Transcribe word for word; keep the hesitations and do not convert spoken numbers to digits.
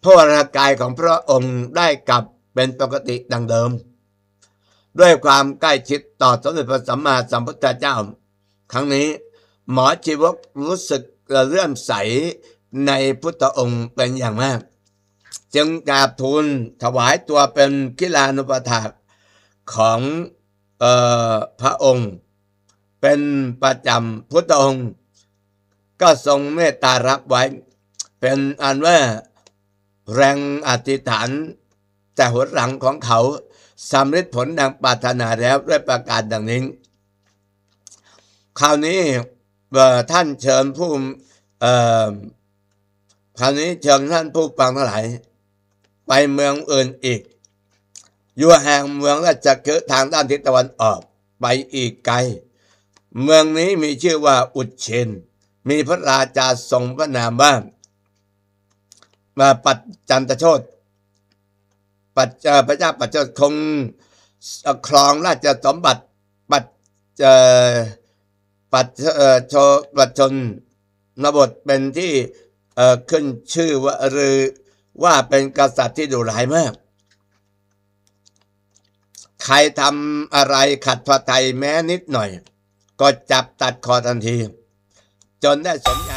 พระวรากายของพระองค์ได้กลับเป็นปกติดังเดิมด้วยความใกล้ชิดต่อสมเด็จพระสัมมาสัมพุทธเจ้าครั้งนี้หมอชีวกรู้สึกเลื่อมใสในพุทธองค์เป็นอย่างมากจึงกราบทูลถวายตัวเป็นกิลานุปถากของเอ่อพระองค์เป็นประจำพุทธองค์ก็ทรงเมตตารับไว้เป็นอันว่าแรงอธิษฐานแต่หัวหลังของเขาสำเร็จผลดังปรารถนาแล้วด้วยประการดังนี้คราวนี้ท่านเชิญผู้เอ่อคราวนี้เชิญท่านผู้ฟังทั้งหลายไปเมืองอื่นอีกอยู่ห่างเมืองราชคฤห์ทางด้านทิศตะวันออกไปอีกไกลเมืองนี้มีชื่อว่าอุเชนมีพระราชาทรงพระนามว่ามาปัจจันตโชตปัจพระเจ้าปัจจคงครองราชสมบัติปัจปัจโชปัจชนนบทเป็นที่ขึ้นชื่อว่าหรือว่าเป็นกษัตริย์ที่ดุร้ายมากใครทำอะไรขัดพระทัยแม้นิดหน่อยก็จับตัดคอทันทีจนได้สม